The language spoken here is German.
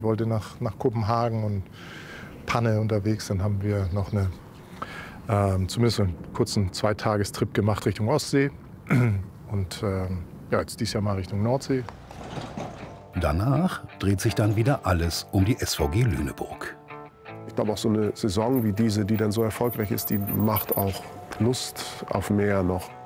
Ich wollte nach Kopenhagen und Panne unterwegs. Dann haben wir noch zumindest einen kurzen Zweitagestrip gemacht Richtung Ostsee. Und jetzt dieses Jahr mal Richtung Nordsee. Danach dreht sich dann wieder alles um die SVG Lüneburg. Ich glaube, auch so eine Saison wie diese, die dann so erfolgreich ist, die macht auch Lust auf mehr noch.